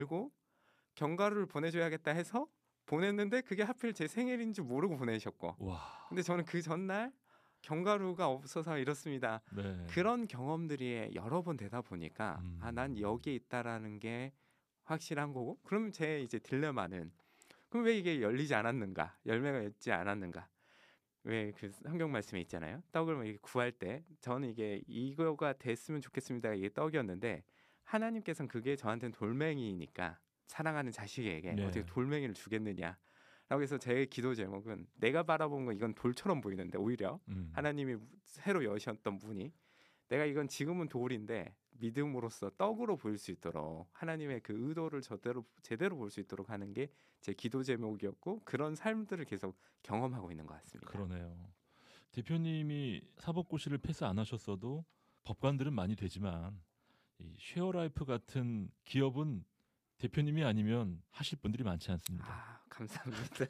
그리고 견과류를 보내줘야겠다 해서 보냈는데 그게 하필 제 생일인 줄 모르고 보내셨고 와. 근데 저는 그 전날 견과류가 없어서 이렇습니다. 네. 그런 경험들이 여러 번 되다 보니까 난 여기에 있다라는 게 확실한 거고 그러면 제 이제 딜레마는 그럼 왜 이게 열리지 않았는가 열매가 맺지 않았는가 왜 그 성경 말씀에 있잖아요. 떡을 이렇게 구할 때 저는 이게 이거가 됐으면 좋겠습니다. 이게 떡이었는데 하나님께서는 그게 저한테는 돌멩이니까 사랑하는 자식에게 네. 어떻게 돌멩이를 주겠느냐. 라고 해서 제 기도 제목은 내가 바라본 건 이건 돌처럼 보이는데 오히려 하나님이 새로 여셨던 분이 내가 이건 지금은 돌인데 믿음으로써 떡으로 보일 수 있도록 하나님의 그 의도를 제대로 볼 수 있도록 하는 게 제 기도 제목이었고 그런 삶들을 계속 경험하고 있는 것 같습니다. 그러네요. 대표님이 사법고시를 패스 안 하셨어도 법관들은 많이 되지만 이 쉐어라이프 같은 기업은 대표님이 아니면 하실 분들이 많지 않습니다. 감사합니다.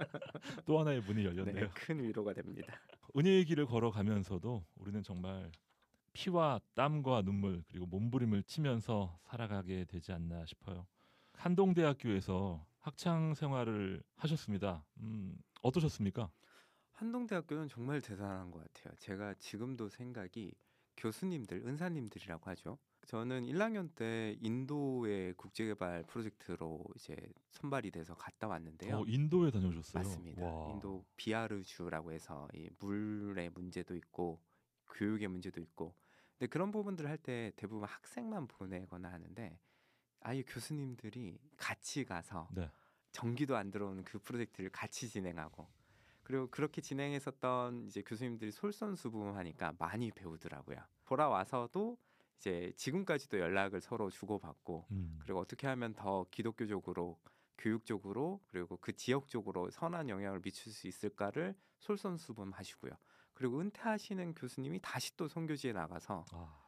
또 하나의 문이 열렸네요. 네, 큰 위로가 됩니다. 은혜의 길을 걸어가면서도 우리는 정말 피와 땀과 눈물 그리고 몸부림을 치면서 살아가게 되지 않나 싶어요. 한동대학교에서 학창 생활을 하셨습니다. 어떠셨습니까? 한동대학교는 정말 대단한 것 같아요. 제가 지금도 생각이 교수님들, 은사님들이라고 하죠. 저는 1학년 때 인도의 국제개발 프로젝트로 이제 선발이 돼서 갔다 왔는데요. 인도에 다녀오셨어요? 맞습니다. 와. 인도 비하르주라고 해서 이 물의 문제도 있고 교육의 문제도 있고 근데 그런 부분들을 할 때 대부분 학생만 보내거나 하는데 아예 교수님들이 같이 가서 네. 전기도 안 들어오는 그 프로젝트를 같이 진행하고 그리고 그렇게 진행했었던 이제 교수님들이 솔선수범하니까 많이 배우더라고요. 돌아와서도 이제 지금까지도 연락을 서로 주고받고 그리고 어떻게 하면 더 기독교적으로 교육적으로 그리고 그 지역적으로 선한 영향을 미칠 수 있을까를 솔선수범하시고요. 그리고 은퇴하시는 교수님이 다시 또 선교지에 나가서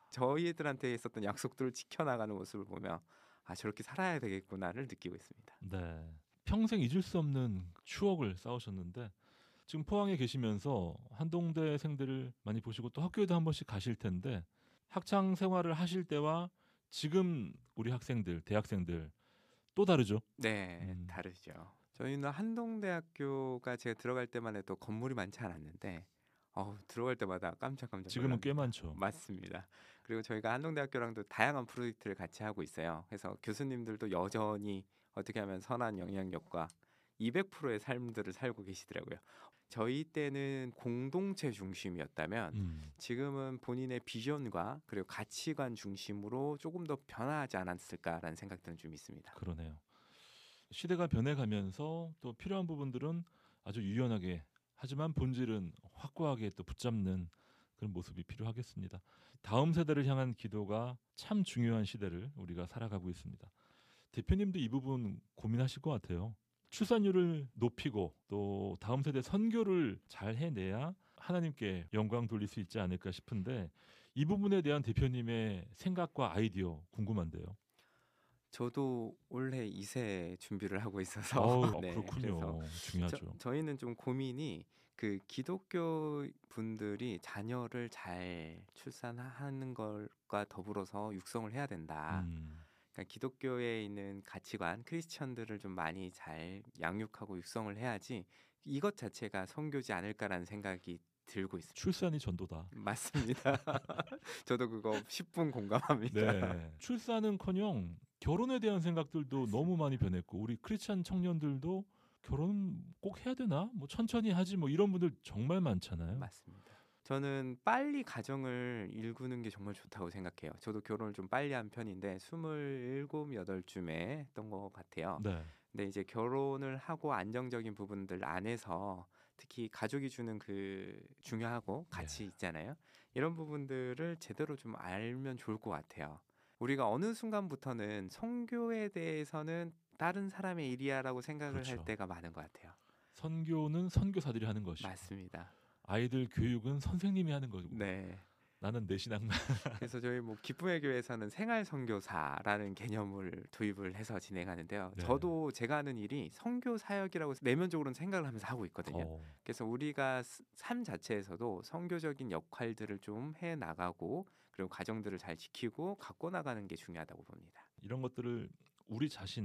저희들한테 있었던 약속들을 지켜나가는 모습을 보며 저렇게 살아야 되겠구나를 느끼고 있습니다. 네. 평생 잊을 수 없는 추억을 쌓으셨는데 지금 포항에 계시면서 한동대생들을 많이 보시고 또 학교에도 한 번씩 가실 텐데 학창 생활을 하실 때와 지금 우리 학생들, 대학생들 또 다르죠? 네, 다르죠. 저희는 한동대학교가 제가 들어갈 때만 해도 건물이 많지 않았는데 들어갈 때마다 깜짝깜짝 지금은 꽤 놀랍니다. 많죠. 맞습니다. 그리고 저희가 한동대학교랑도 다양한 프로젝트를 같이 하고 있어요. 그래서 교수님들도 여전히 어떻게 하면 선한 영향력과 200%의 삶들을 살고 계시더라고요. 저희 때는 공동체 중심이었다면 지금은 본인의 비전과 그리고 가치관 중심으로 조금 더 변화하지 않았을까라는 생각들은 좀 있습니다. 그러네요. 시대가 변해가면서 또 필요한 부분들은 아주 유연하게 하지만 본질은 확고하게 또 붙잡는 그런 모습이 필요하겠습니다. 다음 세대를 향한 기도가 참 중요한 시대를 우리가 살아가고 있습니다. 대표님도 이 부분 고민하실 것 같아요. 출산율을 높이고 또 다음 세대 선교를 잘 해내야 하나님께 영광 돌릴 수 있지 않을까 싶은데 이 부분에 대한 대표님의 생각과 아이디어 궁금한데요. 저도 올해 2세 준비를 하고 있어서 네, 그렇군요. 중요하죠. 저희는 좀 고민이 그 기독교 분들이 자녀를 잘 출산하는 것과 더불어서 육성을 해야 된다. 그러니까 기독교에 있는 가치관, 크리스천들을 좀 많이 잘 양육하고 육성을 해야지 이것 자체가 선교지 않을까라는 생각이 들고 있습니다. 출산이 전도다. 맞습니다. 저도 그거 10분 공감합니다. 네. 출산은커녕 결혼에 대한 생각들도 맞습니다. 너무 많이 변했고 우리 크리스찬 청년들도 결혼 꼭 해야 되나? 뭐 천천히 하지 뭐 이런 분들 정말 많잖아요. 맞습니다. 저는 빨리 가정을 일구는 게 정말 좋다고 생각해요. 저도 결혼을 좀 빨리 한 편인데 27, 8쯤에 했던 것 같아요. 네. 근데 이제 결혼을 하고 안정적인 부분들 안에서 특히 가족이 주는 그 중요하고 가치 있잖아요. 이런 부분들을 제대로 좀 알면 좋을 것 같아요. 우리가 어느 순간부터는 선교에 대해서는 다른 사람의 일이야라고 생각을 할 때가 많은 것 같아요. 선교는 선교사들이 하는 것이고 맞습니다. 아이들 교육은 선생님이 하는 거고 네. 나는 내 신앙만. 그래서 저희 뭐 기쁨의 교회에서는 생활 선교사라는 개념을 도입을 해서 진행하는데요. 네. 저도 제가 하는 일이 선교 사역이라고 내면적으로는 생각을 하면서 하고 있거든요. 그래서 우리가 삶 자체에서도 선교적인 역할들을 좀 해 나가고 그리고 가정들을 잘 지키고 갖고 나가는 게 중요하다고 봅니다. 이런 것들을 우리 자신